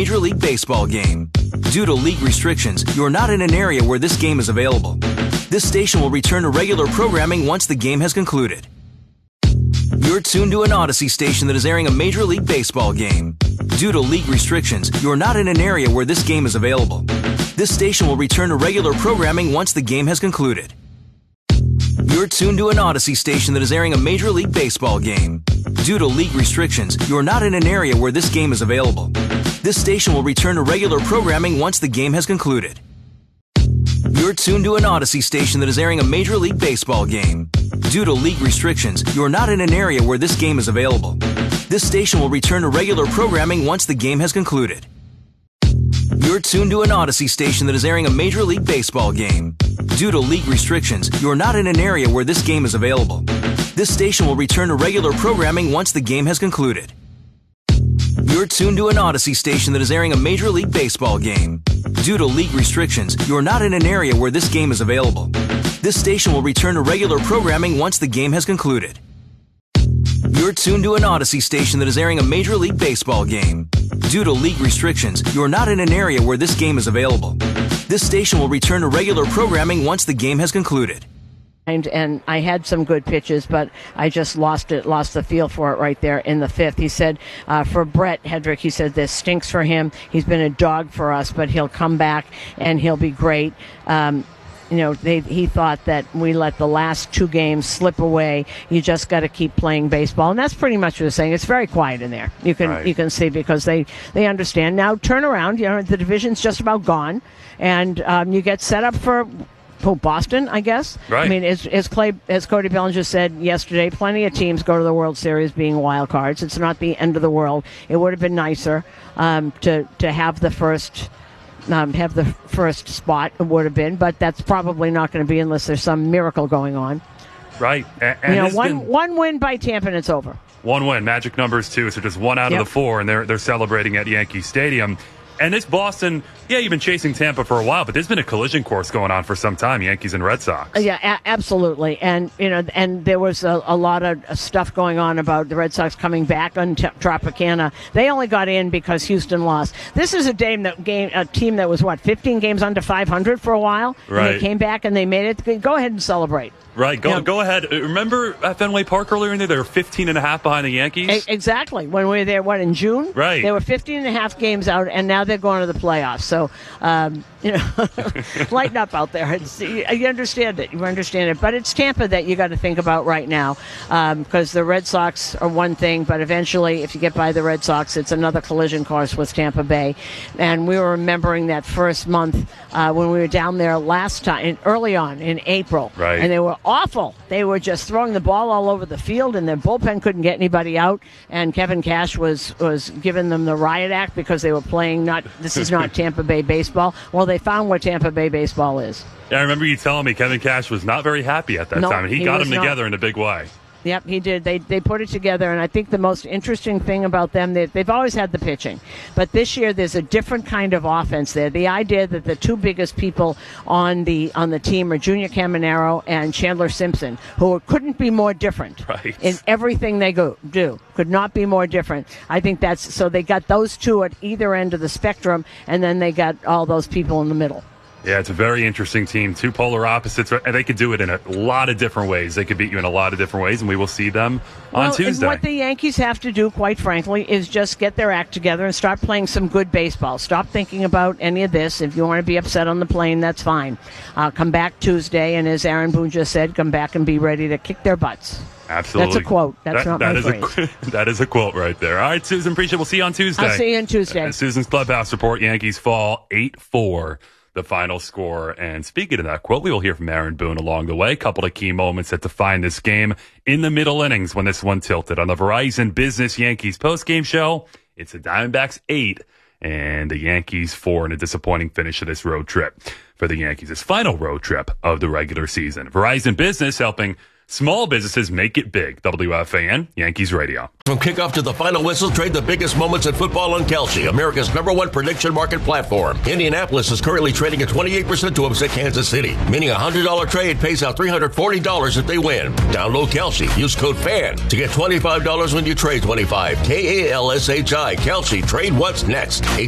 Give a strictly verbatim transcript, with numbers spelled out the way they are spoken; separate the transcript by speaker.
Speaker 1: Major League Baseball game. Due to league restrictions, you are not in an area where this game is available. This station will return to regular programming once the game has concluded. You're tuned to an Odyssey station that is airing a Major League Baseball game. Due to league restrictions, you are not in an area where this game is available. This station will return to regular programming once the game has concluded. You're tuned to an Odyssey station that is airing a Major League Baseball game. Due to league restrictions, you are not in an area where this game is available. This station will return to regular programming once the game has concluded. You're tuned to an Odyssey station that is airing a Major League Baseball game. Due to league restrictions, you are not in an area where this game is available. This station will return to regular programming once the game has concluded. You're tuned to an Odyssey station that is airing a Major League Baseball game. Due to league restrictions, you are not in an area where this game is available. This station will return to regular programming once the game has concluded. You're tuned to an Odyssey station that is airing a Major League Baseball game. Due to league restrictions, you are not in an area where this game is available. This station will return to regular programming once the game has concluded. You're tuned to an Odyssey station that is airing a Major League Baseball game. Due to league restrictions, you are not in an area where this game is available. This station will return to regular programming once the game has concluded.
Speaker 2: And, and I had some good pitches, but I just lost it, lost the feel for it right there in the fifth. He said, uh, for Brett Hedrick, he said this stinks for him. He's been a dog for us, but he'll come back and he'll be great. Um, you know, they, he thought that we let the last two games slip away. You just got to keep playing baseball, and that's pretty much what they're saying. It's very quiet in there. You can right. you can see because they they understand now. Turn around. You know, the division's just about gone, and um, you get set up for. Oh, Boston, I guess.
Speaker 3: Right.
Speaker 2: I mean, as, as, Clay, as Cody Bellinger said yesterday, plenty of teams go to the World Series being wild cards. It's not the end of the world. It would have been nicer um, to to have the first um, have the first spot. It would have been, but that's probably not going to be unless there's some miracle going on.
Speaker 3: Right. And, and
Speaker 2: you know, one
Speaker 3: been...
Speaker 2: one win by Tampa and it's over.
Speaker 3: One win, magic numbers too. So just one out yep. of the four, and they're they're celebrating at Yankee Stadium. And this Boston, yeah, you've been chasing Tampa for a while, but there's been a collision course going on for some time, Yankees and Red Sox.
Speaker 2: Yeah, a- absolutely. And, you know, and there was a, a lot of stuff going on about the Red Sox coming back on t- Tropicana. They only got in because Houston lost. This is a, game that, game, a team that was, what, fifteen games under five hundred for a while?
Speaker 3: Right.
Speaker 2: And they came back and they made it. Go ahead and celebrate.
Speaker 3: Right, go
Speaker 2: you know,
Speaker 3: go ahead. Remember at Fenway Park earlier in the day, they were fifteen and a half behind the Yankees?
Speaker 2: Exactly. When we were there, what, in June?
Speaker 3: Right.
Speaker 2: They were fifteen and a half games out, and now they're going to the playoffs. So, um, you know, lighten up out there. It's, you understand it. You understand it. But it's Tampa that you got to think about right now because um, the Red Sox are one thing, but eventually, if you get by the Red Sox, it's another collision course with Tampa Bay. And we were remembering that first month uh, when we were down there last time, in, early on in April.
Speaker 3: Right.
Speaker 2: And they were awful. They were just throwing the ball all over the field, and their bullpen couldn't get anybody out. And Kevin Cash was was giving them the riot act because they were playing not. This is not Tampa Bay baseball. Well, they found what Tampa Bay baseball is.
Speaker 3: Yeah, I remember you telling me Kevin Cash was not very happy at that
Speaker 2: no,
Speaker 3: time, and he,
Speaker 2: he
Speaker 3: got them together
Speaker 2: not.
Speaker 3: in a big way.
Speaker 2: Yep, he did. They they put it together, and I think the most interesting thing about them, they, they've always had the pitching, but this year there's a different kind of offense there. The idea that the two biggest people on the on the team are Junior Caminero and Chandler Simpson, who couldn't be more different
Speaker 3: right.
Speaker 2: in everything they go do. Could not be more different. I think that's so they got those two at either end of the spectrum, and then they got all those people in the middle.
Speaker 3: Yeah, it's a very interesting team. Two polar opposites, and they could do it in a lot of different ways. They could beat you in a lot of different ways, and we will see them on
Speaker 2: well,
Speaker 3: Tuesday.
Speaker 2: What the Yankees have to do, quite frankly, is just get their act together and start playing some good baseball. Stop thinking about any of this. If you want to be upset on the plane, that's fine. Uh, come back Tuesday, and as Aaron Boone just said, come back and be ready to kick their butts.
Speaker 3: Absolutely.
Speaker 2: That's a quote. That's
Speaker 3: that,
Speaker 2: not
Speaker 3: that
Speaker 2: my
Speaker 3: is
Speaker 2: phrase.
Speaker 3: A, that is a quote right there. All right, Susan, appreciate it. We'll see you on Tuesday.
Speaker 2: I'll see you on Tuesday.
Speaker 3: Uh, Susan's Clubhouse Report, Yankees fall eight four. The final score. And speaking of that quote, we will hear from Aaron Boone along the way. A couple of key moments that define this game in the middle innings when this one tilted. On the Verizon Business Yankees postgame show, it's the Diamondbacks eight and the Yankees four in a disappointing finish of this road trip for the Yankees. This final road trip of the regular season. Verizon Business helping small businesses make it big. W F A N, Yankees Radio.
Speaker 4: From kickoff to the final whistle, trade the biggest moments in football on Kalshi, America's number one prediction market platform. Indianapolis is currently trading at twenty-eight percent to upset Kansas City, meaning a one hundred dollars trade pays out three hundred forty dollars if they win. Download Kalshi. Use code FAN to get twenty-five dollars when you trade twenty-five. K A L S H I. Kalshi. Trade what's next.